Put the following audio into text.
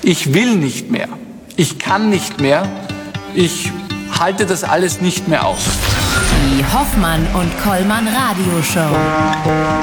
Ich will nicht mehr. Ich kann nicht mehr. Ich halte das alles nicht mehr aus. Die Hoffmann und Kollmann Radioshow.